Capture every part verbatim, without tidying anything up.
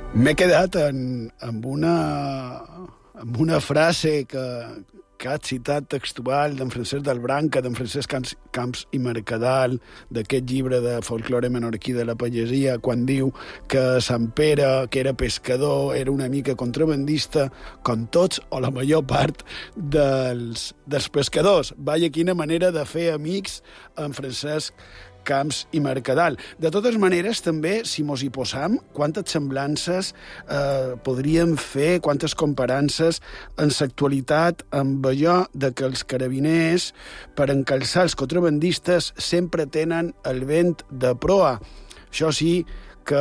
M'he quedat en, amb, una, amb una frase que, que ha citat textual d'en Francesc del Branca, d'en Francesc Camps, Camps i Mercadal, d'aquest llibre de folklore menorquí de la pagesia, quan diu que Sant Pere, que era pescador, era una mica contrabandista, com tots o la major part dels, dels pescadors. Vaja, quina manera de fer amics en Francesc Camps i Mercadal. De totes maneres, també, si mos hi posam, quantes semblances eh, podríem fer, quantes comparances en l'actualitat amb allò de que els carabiners, per encalçar els contrabandistes, sempre tenen el vent de proa. Això sí que...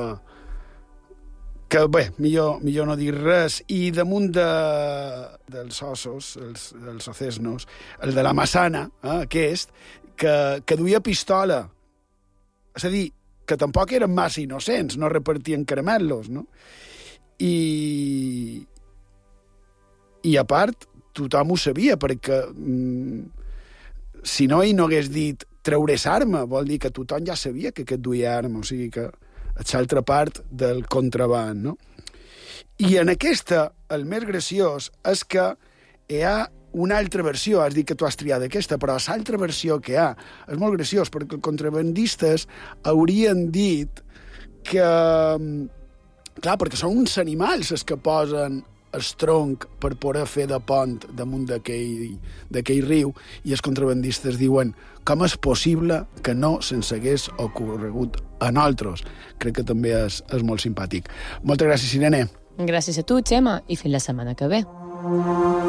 que, bé, millor, millor no dir res. I damunt de, dels ossos, els, els ocesnos, el de la Massana, eh, aquest, que, que duia pistola. És a dir, que tampoc eren massa innocents, no repartien caramelos, no? I, i a part, tothom ho sabia, perquè mm, si no ell no hagués dit treurés arma, vol dir que tothom ja sabia que aquest duia arma, o sigui que és l'altra part del contraband, no? I en aquesta, el més graciós és que hi ha una altra versió, has dit que tu has triat aquesta, però l'altra versió que hi ha és molt graciós, perquè els contrabandistes haurien dit que... Clar, perquè són uns animals els que posen el tronc per poder fer de pont damunt d'aquell riu, i els contrabandistes diuen com és possible que no se'ns hagués ocorregut a nosaltres. Crec que també és, és molt simpàtic. Moltes gràcies, Irene. Gràcies a tu, Xema, i fins la setmana que ve.